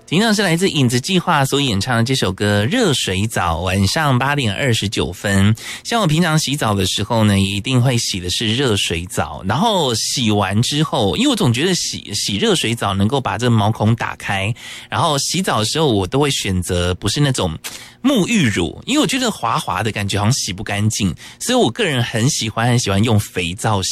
听到是来自影子计划所演唱的这首歌《热水澡》，晚上8点29分。像我平常洗澡的时候呢，一定会洗的是热水澡，然后洗完之后，因为我总觉得洗热水澡能够把这个毛孔打开，然后洗澡的时候我都会选择不是那种沐浴乳，因为我觉得滑滑的感觉好像洗不干净，所以我个人很喜欢用肥皂洗。